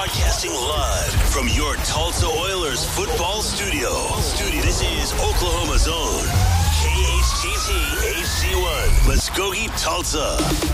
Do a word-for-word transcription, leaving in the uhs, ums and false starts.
Broadcasting live from your Tulsa Oilers football studio. Studio. This is Oklahoma's own K H T T H C one, Muskogee, Tulsa.